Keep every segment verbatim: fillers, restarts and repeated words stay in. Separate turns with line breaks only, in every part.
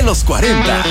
los cuarenta.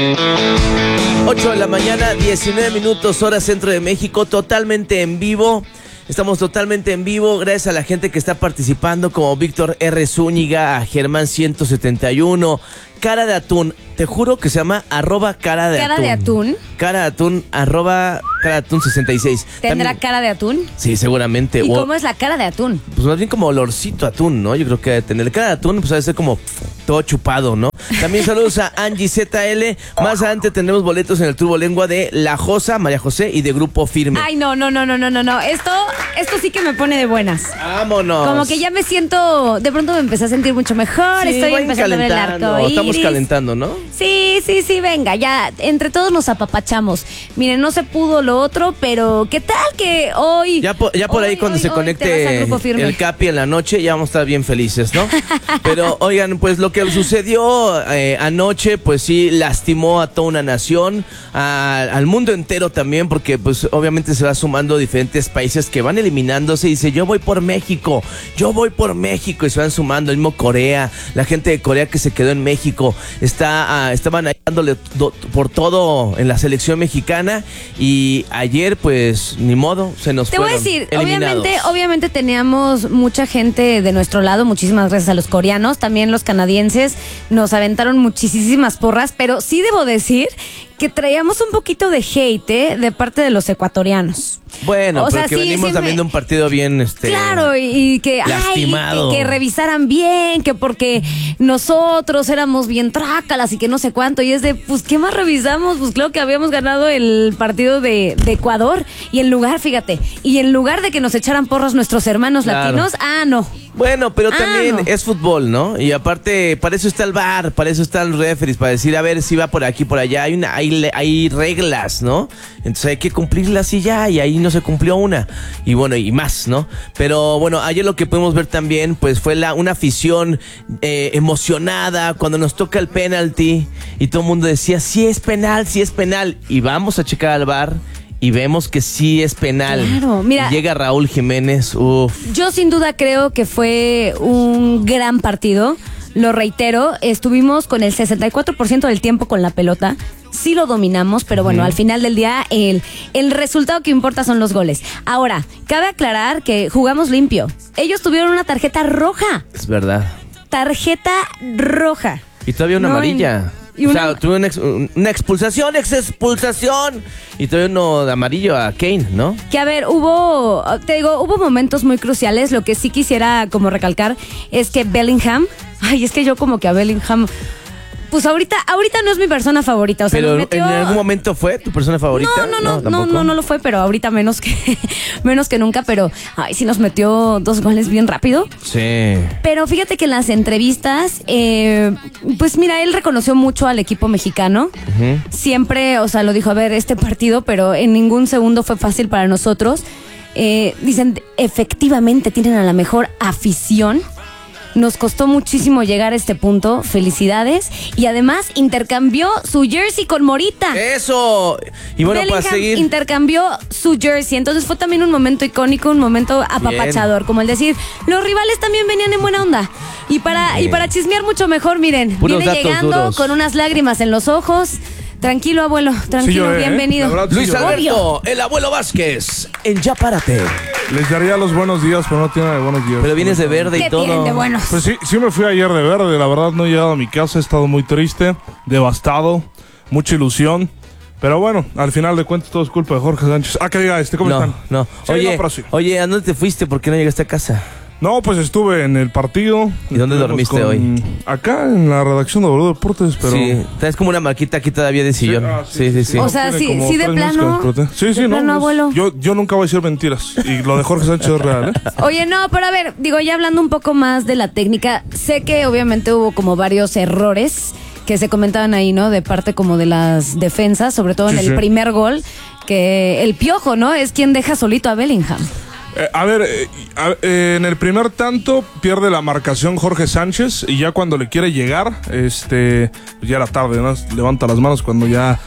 ocho de la mañana, diecinueve minutos, hora centro de México, totalmente en vivo. Estamos totalmente en vivo, gracias a la gente que está participando, como Víctor R. Zúñiga, a Germán ciento setenta y uno, Cara de Atún, te juro que se llama arroba cara de
¿Cara
atún.
de atún?
Cara de Atún, arroba cara de atún sesenta y seis.
¿Tendrá
También,
cara de atún?
sí, seguramente.
¿Y
o,
cómo es la cara de atún?
Pues más bien como olorcito a atún, ¿no? Yo creo que debe tener cara de atún, pues debe ser como todo chupado, ¿no? También saludos a Angie Z L. Más adelante tendremos boletos en el Turbo Lengua de La Josa, María José y de Grupo Firme.
Ay, no, no, no, no, no, no, no. Esto, esto sí que me pone de buenas.
¡Vámonos!
Como que ya me siento, de pronto me empecé a sentir mucho mejor,
Sí,
estoy
vayan
empezando a ver el
calentando,
arco
estamos
iris.
calentando, ¿no?
Sí, sí, sí, venga, ya entre todos nos apapachamos. Miren, no se pudo lo otro, pero ¿qué tal que hoy?
Ya por, ya por
hoy,
ahí cuando
hoy,
se
hoy te
conecte
vas a Grupo Firme?
el Capi en la noche, ya vamos a estar bien felices, ¿no? Pero oigan, pues lo que sucedió eh, anoche, pues sí, lastimó a toda una nación, a, al mundo entero también, porque pues obviamente se va sumando diferentes países que van eliminándose y dice, yo voy por México, yo voy por México, y se van sumando, el mismo Corea, la gente de Corea que se quedó en México, está, uh, estaban ahí dándole do, por todo en la selección mexicana, y ayer pues ni modo, se nos
Te voy a
fueron
decir,
eliminados.
obviamente, obviamente teníamos mucha gente de nuestro lado, muchísimas gracias a los coreanos, también los canadienses nos aventaron muchísimas porras, pero sí debo decir que traíamos un poquito de hate, ¿eh? De parte de los ecuatorianos.
Bueno,
O
pero
sea,
que
sí,
venimos
sí
también
me-
de un partido bien, este...
Claro, y, y que,
lastimado.
ay, que, que revisaran bien, que porque nosotros éramos bien trácalas y que no sé cuánto, y es de, pues, ¿qué más revisamos? Pues claro que habíamos ganado el partido de, de Ecuador, y en lugar, fíjate, y en lugar de que nos echaran porras nuestros hermanos
Claro.
latinos, ah, no.
Bueno, pero
Ah,
también
no.
es fútbol, ¿no? Y aparte, para eso está el V A R, para eso están los referees, para decir, a ver si va por aquí, por allá. Hay una, hay, le- hay reglas, ¿no? Entonces hay que cumplirlas y ya, y ahí no se cumplió una. Y bueno, y más, ¿no? Pero bueno, ayer lo que pudimos ver también, pues fue la una afición eh, emocionada cuando nos toca el penalti y todo el mundo decía, sí es penal, sí es penal. Y vamos a checar al V A R y vemos que sí es penal.
Claro, mira.
Y llega Raúl Jiménez, uff.
Yo sin duda creo que fue un gran partido. Lo reitero, estuvimos con el sesenta y cuatro por ciento del tiempo con la pelota. Sí lo dominamos, pero bueno, al final del día el, el resultado que importa son los goles. Ahora, cabe aclarar que jugamos limpio. Ellos tuvieron una tarjeta roja.
Es verdad.
Tarjeta roja.
Y todavía una
No,
amarilla.
y
O
una-
sea, tuve una, ex- una expulsación, ex expulsación. Y todavía uno de amarillo a Kane, ¿no?
Que a ver, hubo, te digo, hubo momentos muy cruciales. Lo que sí quisiera como recalcar es que Bellingham, ay, es que yo como que a Bellingham, pues ahorita, ahorita no es mi persona favorita. O sea,
Pero
nos metió...
¿en algún momento fue tu persona favorita?
No, no, no, no,
¿tampoco?
no, no lo fue, pero ahorita menos que menos que nunca, pero ay, sí nos metió dos goles bien rápido.
Sí.
Pero fíjate que en las entrevistas, eh, pues mira, él reconoció mucho al equipo mexicano.
Ujú.
Siempre, o sea, lo dijo, a ver, este partido, pero en ningún segundo fue fácil para nosotros. Eh, dicen, efectivamente tienen a la mejor afición. Nos costó muchísimo llegar a este punto. Felicidades. Y además intercambió su jersey con Morita.
¡Eso! Y bueno,
Bellingham
para seguir...
intercambió su jersey. Entonces fue también un momento icónico, un momento apapachador. Como el decir, los rivales también venían en buena onda. Y para, y
Bien.
para chismear mucho mejor, miren,
Puros
viene
datos
llegando
duros.
con unas lágrimas en los ojos. Tranquilo, abuelo, tranquilo,
lloré, ¿eh?
bienvenido.
La verdad, sí
Luis
lloré.
Alberto, el abuelo Vázquez, en Ya Párate.
Les daría los buenos días, pero no tiene de buenos días.
Pero vienes de verde y
¿Qué
todo.
tienen de buenos?
Pues sí, sí me fui ayer de verde. La verdad no he llegado a mi casa, he estado muy triste, devastado, mucha ilusión. Pero bueno, al final de cuentas todo es culpa de Jorge Sánchez. Ah, que diga este, ¿cómo
No,
están?
no.
Sí,
Oye,
no, pero sí.
oye, ¿a dónde te fuiste? ¿Por qué no llegaste a casa?
No, pues estuve en el partido.
¿Y dónde
Estuvimos
dormiste
con-
hoy?
Acá en la redacción de W Deportes, pero...
Sí, traes como una marquita aquí todavía de sillón.
ah,
Sí, sí, sí.
O sea,
Tiene
sí-
como
sí de
tres meses
plano.
que me exploté. Sí, sí,
De
no.
plano,
pues,
abuelo.
Yo, yo nunca voy a decir mentiras. Y lo de Jorge Sánchez es real, ¿eh?
Oye, no, pero a ver, digo, ya hablando un poco más de la técnica, sé que obviamente hubo como varios errores que se comentaban ahí, ¿no? De parte como de las defensas, sobre todo en
Sí,
el
sí.
primer gol, que el Piojo, ¿no? Es quien deja solito a Bellingham.
Eh, a ver, eh, a- eh, en el primer tanto pierde la marcación Jorge Sánchez y ya cuando le quiere llegar, este, ya era tarde, ¿no? Levanta las manos cuando ya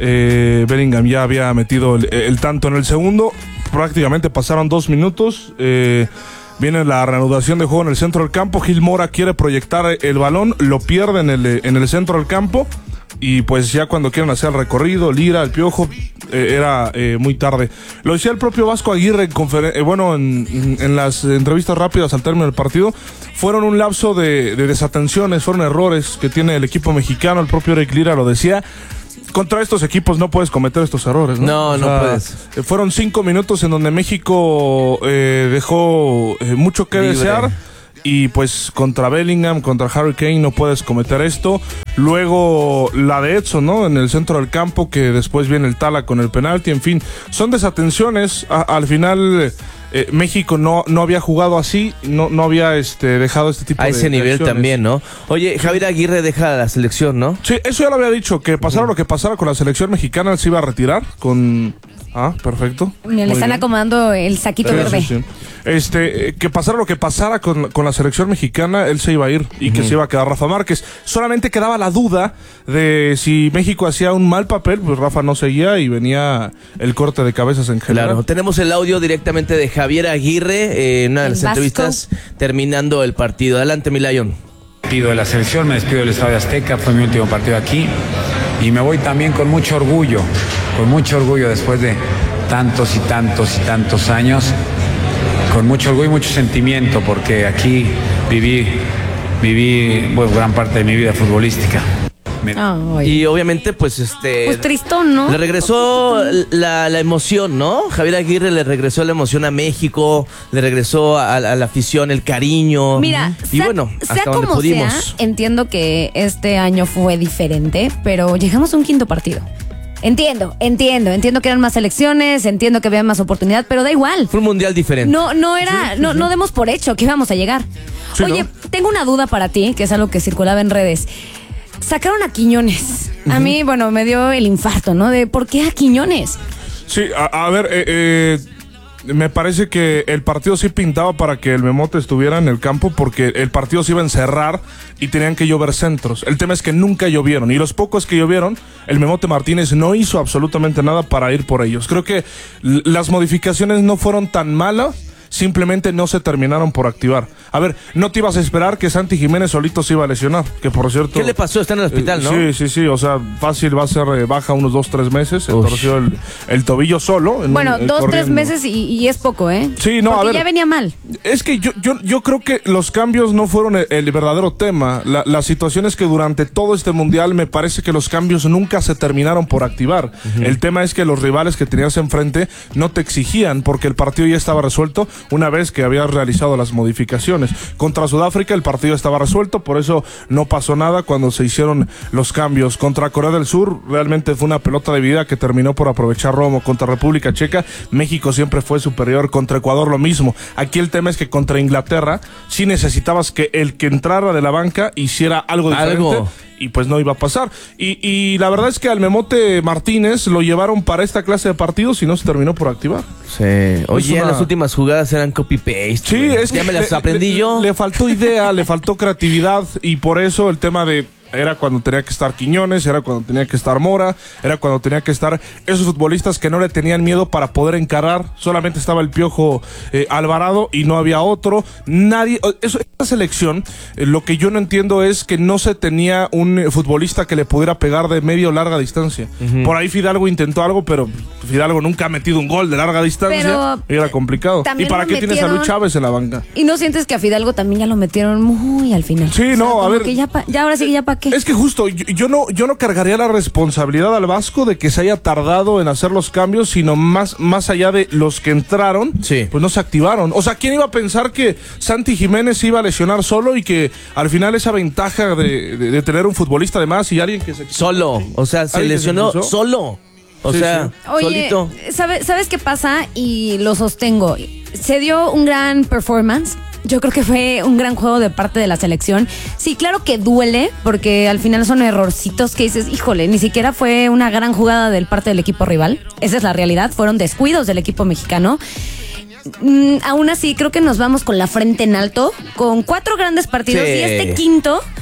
eh, Bellingham ya había metido el, el tanto. En el segundo prácticamente pasaron dos minutos, eh, viene la reanudación de juego en el centro del campo, Gil Mora quiere proyectar el balón, lo pierde en el, en el centro del campo. y pues ya cuando quieren hacer el recorrido, Lira, el Piojo, eh, era eh, muy tarde. Lo decía el propio Vasco Aguirre, en conferen- eh, bueno, en, en las entrevistas rápidas al término del partido, fueron un lapso de, de desatenciones, fueron errores que tiene el equipo mexicano, el propio Eric Lira lo decía. Contra estos equipos no puedes cometer estos errores, ¿no?
No,
o
no
sea,
puedes.
eh, Fueron cinco minutos en donde México eh, dejó eh, mucho que
Libre.
desear. Y pues contra Bellingham, contra Harry Kane no puedes cometer esto. Luego la de Edson, ¿no? En el centro del campo, que después viene el Tala con el penalti. En fin, son desatenciones. A, al final eh, México no, no había jugado así, no, no había este, dejado este tipo
A
de
ese nivel
acciones.
también, ¿no? Oye, Javier Aguirre deja la selección, ¿no?
Sí, eso ya lo había dicho, que pasara lo que pasara con la selección mexicana, él se iba a retirar con... Ah, perfecto.
Le
Muy
están
bien.
acomodando el saquito
Sí,
verde.
sí, sí. Este, eh, que pasara lo que pasara con, con la selección mexicana, él se iba a ir y que se iba a quedar Rafa Márquez. Solamente quedaba la duda de si México hacía un mal papel, pues Rafa no seguía y venía el corte de cabezas en general.
Claro, tenemos el audio directamente de Javier Aguirre eh, en una de
El
las
Vasco.
entrevistas terminando el partido. Adelante, mi Lion.
Despido de la selección, me despido del Estadio Azteca, fue mi último partido aquí y me voy también con mucho orgullo, con mucho orgullo después de tantos y tantos y tantos años, con mucho orgullo y mucho sentimiento porque aquí viví, viví pues, gran parte de mi vida futbolística. Me-
Ay.
Y obviamente, pues este.
Pues tristón, ¿no?
Le regresó la, la emoción, ¿no? Javier Aguirre le regresó la emoción a México, le regresó a, a la afición, el cariño.
Mira,
y
sea,
bueno,
sea
hasta donde
como
pudimos.
sea, entiendo que este año fue diferente, pero llegamos a un quinto partido. Entiendo, entiendo, entiendo que eran más elecciones, entiendo que había más oportunidad, pero da igual.
Fue un mundial diferente.
No, no era, no, no demos por hecho que íbamos a llegar.
Sí,
Oye,
¿no?
tengo una duda para ti, que es algo que circulaba en redes. Sacaron a Quiñones. A mí, bueno, me dio el infarto, ¿no? De ¿por qué a Quiñones?
Sí, a, a ver, eh, eh, me parece que el partido sí pintaba para que el Memote estuviera en el campo porque el partido se iba a encerrar y tenían que llover centros. El tema es que nunca llovieron y los pocos que llovieron, el Memote Martínez no hizo absolutamente nada para ir por ellos. Creo que l- las modificaciones no fueron tan malas. Simplemente no se terminaron por activar. A ver, no te ibas a esperar que Santi Jiménez solito se iba a lesionar, que por cierto...
¿Qué le pasó? Está en el hospital,
Eh,
¿no?
Sí, sí, sí, o sea, fácil va a ser eh, baja unos dos, tres meses, se
Ush.
torció el, el tobillo solo. en
Bueno,
un- eh,
dos, tres
corriendo.
meses y, y es poco, ¿eh?
Sí, no,
Porque
a ver.
ya venía mal.
Es que yo, yo, yo creo que los cambios no fueron el, el verdadero tema. La, la situación es que durante todo este mundial me parece que los cambios nunca se terminaron por activar. El tema es que los rivales que tenías enfrente no te exigían porque el partido ya estaba resuelto una vez que habías realizado las modificaciones. Contra Sudáfrica el partido estaba resuelto, por eso no pasó nada cuando se hicieron los cambios. Contra Corea del Sur realmente fue una pelota dividida que terminó por aprovechar Romo. Contra República Checa, México siempre fue superior. Contra Ecuador lo mismo. Aquí el tema es que contra Inglaterra sí necesitabas que el que entrara de la banca hiciera algo diferente.
Algo.
Y pues no iba a pasar. Y, y la verdad es que al Memote Martínez lo llevaron para esta clase de partidos y no se terminó por activar.
Sí. Oye,
una-
las últimas jugadas eran copy-paste.
Sí,
güey.
es que
Ya me las
le-
aprendí
le-
yo.
Le faltó idea, le faltó creatividad y por eso el tema de era cuando tenía que estar Quiñones, era cuando tenía que estar Mora, era cuando tenía que estar esos futbolistas que no le tenían miedo para poder encarar. Solamente estaba el Piojo eh, Alvarado y no había otro. Nadie, eso, esta selección, eh, lo que yo no entiendo es que no se tenía un eh, futbolista que le pudiera pegar de medio o larga distancia. Por ahí Fidalgo intentó algo, pero Fidalgo nunca ha metido un gol de larga distancia
Pero
y era complicado. ¿Y
también
para
lo
qué tienes a Luis
metieron-
Chávez en la banca?
¿Y no sientes que a Fidalgo también ya lo metieron muy al final?
Sí, no, a
como
ver.
que ya, pa- ya ahora sí que ya para qué.
Es que justo, yo, yo no yo no cargaría la responsabilidad al Vasco de que se haya tardado en hacer los cambios, sino más, más allá de los que entraron,
Sí.
pues no se activaron. O sea, ¿quién iba a pensar que Santi Jiménez se iba a lesionar solo y que al final esa ventaja de, de- de tener un futbolista de más y alguien que se...
Solo. O sea, se
¿Alguien que se
lesionó
cruzó?
solo. O
Sí,
sea,
sí.
Oye,
solito.
¿sabe- ¿sabes qué pasa? Y lo sostengo. Se dio un gran performance. Yo creo que fue un gran juego de parte de la selección. Sí, claro que duele, porque al final son errorcitos que dices, híjole, ni siquiera fue una gran jugada del parte del equipo rival. Esa es la realidad. Fueron descuidos del equipo mexicano. Mm, aún así, creo que nos vamos con la frente en alto, con cuatro grandes partidos
Sí.
y este quinto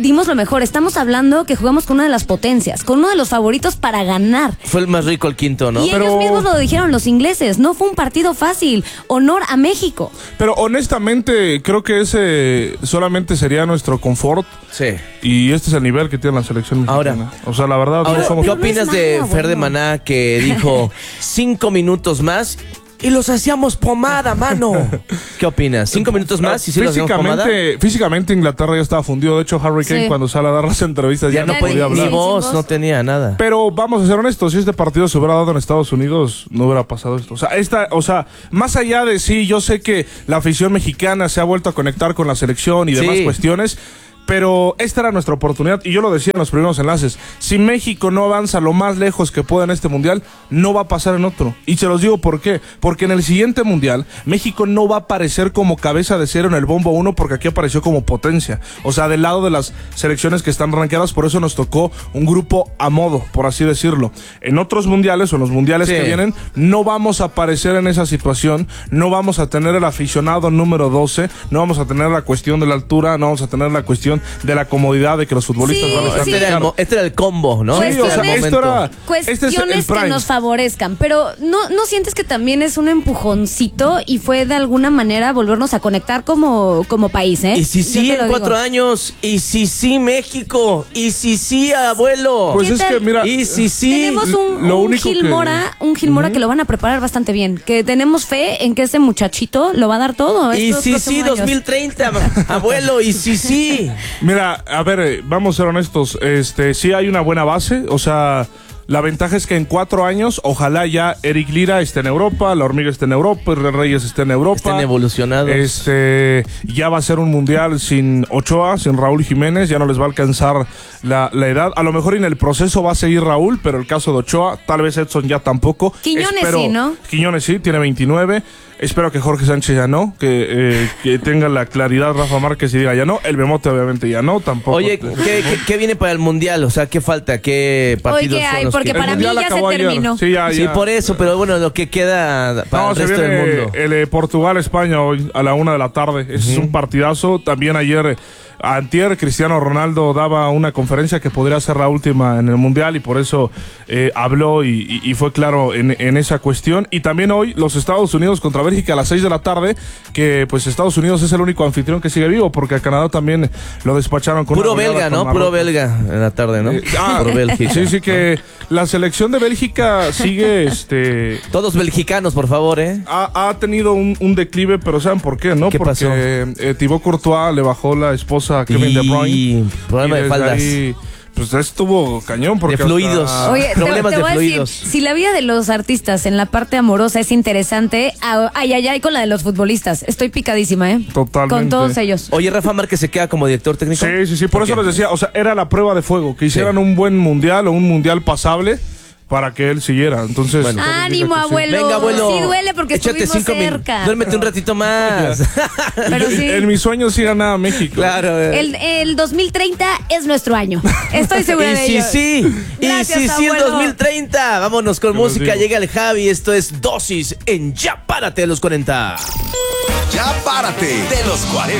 dimos lo mejor. Estamos hablando que jugamos con una de las potencias, con uno de los favoritos para ganar.
Fue el más rico el quinto, ¿no?
Y
Pero-
ellos mismos lo dijeron, los ingleses. No fue un partido fácil. Honor a México.
Pero honestamente, creo que ese solamente sería nuestro confort.
Sí.
Y este es el nivel que tiene la selección mexicana.
Ahora-
o sea, la verdad,
Ahora,
no somos...
¿qué
pero no es
opinas de
nada
Fer de
bueno.
Maná que dijo cinco minutos más y los hacíamos pomada, mano? ¿Qué opinas? ¿Cinco minutos más y si los hacíamos pomada?
físicamente, físicamente Inglaterra ya estaba fundido. De hecho, Harry Kane
Sí.
cuando sale a dar las entrevistas ya,
Ya no
no
podía
podía
ni
hablar.
Sí,
voz,
sin
no
voz.
tenía nada.
Pero vamos a ser honestos, si este partido se hubiera dado en Estados Unidos, no hubiera pasado esto. O sea, esta, o sea, más allá de sí, yo sé que la afición mexicana se ha vuelto a conectar con la selección y demás
Sí.
cuestiones, pero esta era nuestra oportunidad, y yo lo decía en los primeros enlaces, si México no avanza lo más lejos que pueda en este mundial, no va a pasar en otro. Y se los digo por qué, porque en el siguiente mundial, México no va a aparecer como cabeza de cero en el bombo uno, porque aquí apareció como potencia, o sea, del lado de las selecciones que están rankeadas, por eso nos tocó un grupo a modo, por así decirlo. En otros mundiales, o en los mundiales
Sí.
que vienen, no vamos a aparecer en esa situación, no vamos a tener el aficionado número doce, no vamos a tener la cuestión de la altura, no vamos a tener la cuestión de la comodidad de que los futbolistas
Sí,
van a estar
Este era, el,
claro.
mo- este era el combo, ¿no?
Sí,
Este
o
era
sea,
el
esto
momento.
era...
Cuestiones
este es el
que
prime.
nos favorezcan, pero ¿no, ¿no sientes que también es un empujoncito y fue de alguna manera volvernos a conectar como, como país, eh?
Y si
Yo
sí
te lo
en
digo.
cuatro años, y si sí México, y si sí abuelo,
Pues
¿Qué
es
tal?
que, mira,
y si sí.
Tenemos un,
lo
un
único
Gil
que-
Mora, un Gil Mora que lo van a preparar bastante bien, que tenemos fe en que ese muchachito lo va a dar todo.
Y
estos
si sí,
próximos años.
dos mil treinta, abuelo, y si sí.
Mira, a ver, eh, vamos a ser honestos, este, sí hay una buena base, o sea, la ventaja es que en cuatro años, ojalá ya Eric Lira esté en Europa, la Hormiga esté en Europa, Israel Reyes esté en Europa.
Estén evolucionados.
Este, ya va a ser un mundial sin Ochoa, sin Raúl Jiménez, ya no les va a alcanzar la, la edad. A lo mejor en el proceso va a seguir Raúl, pero el caso de Ochoa, tal vez Edson ya tampoco.
Quiñones sí, ¿no?
Quiñones sí, tiene veintinueve. Espero que Jorge Sánchez ya no, que, eh, que tenga la claridad Rafa Márquez y diga ya no. El Bemote obviamente ya no, tampoco.
Oye, ¿qué, qué, qué viene para el mundial? O sea, ¿qué falta? ¿Qué partidos
Oye,
son
ay,
los
porque
que...
para
El
mí
mundial
ya se
acabó ayer.
terminó.
Sí, ya,
Sí,
ya.
por eso, pero bueno, lo que queda para
No,
el
se
resto
viene
del mundo.
el eh, Portugal-España hoy a la una de la tarde. Ese es un partidazo. También ayer, eh, antier, Cristiano Ronaldo daba una conferencia que podría ser la última en el Mundial y por eso eh, habló y, y- y fue claro en, en esa cuestión. Y también hoy los Estados Unidos contra Bélgica a las seis de la tarde, que pues Estados Unidos es el único anfitrión que sigue vivo porque a Canadá también lo despacharon con
Puro
una goleada
belga,
con
¿no? Puro
Marruecos.
belga en la tarde, ¿no?
Eh, ah,
Puro Bélgica.
sí, sí, que la selección de Bélgica sigue este
Todos belgicanos, por favor, ¿eh?
Ha, ha tenido un, un declive, pero ¿saben por qué, no?
¿Qué
Porque
pasó?
eh, Thibaut Courtois le bajó la esposa a Kevin De Bruyne.
Y problema
y
de
desde
faldas.
ahí, pues estuvo cañón. Porque
De fluidos.
hasta-
Oye, te,
Problemas
te
de
voy a
fluidos.
decir, si la vida de los artistas en la parte amorosa es interesante, a- ay, ay, ay, con la de los futbolistas. Estoy picadísima, ¿eh?
Totalmente.
Con todos ellos.
Oye, Rafa Márquez se queda como director técnico.
Sí, sí, sí. Por eso
qué?
les decía, o sea, era la prueba de fuego. Que hicieran un buen mundial o un mundial pasable para que él siguiera. Entonces,
Bueno.
todo indica
Ánimo,
que sí.
abuelo.
Venga, abuelo.
Sí duele porque
Échate
estuvimos
cinco min-
cerca.
Duérmete un ratito más.
Pero sí.
En mis sueños sí ganaba México.
Claro. eh.
El, el dos mil treinta es nuestro año. Estoy segura
Y
de
sí,
ello.
sí.
Gracias,
y sí, sí, el
abuelo.
dos mil treinta. Vámonos con
Te los
música.
digo.
Llega el Javi. Esto es Dosis en Ya Párate de los cuarenta.
Ya párate de los cuarenta.